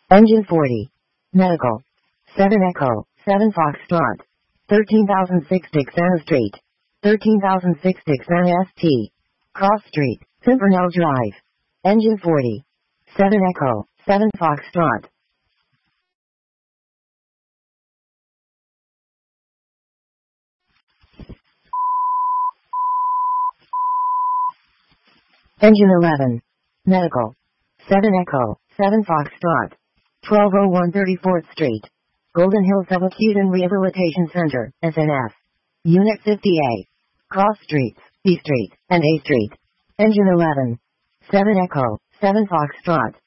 Engine 40. Medical. 7 Echo, 7 Foxtrot. 13,006 Dixana Street. 13,006 Dixana ST. Cross Street, Pimpernel Drive. Engine 40. 7 Echo, 7 Foxtrot. Engine 11. Medical. 7 Echo, 7 Foxtrot. 1201 34th Street. Golden Hills Subacute and Rehabilitation Center, SNF. Unit 50A. Cross Streets, B Street, and A Street. Engine 11. 7 Echo, 7 Foxtrot.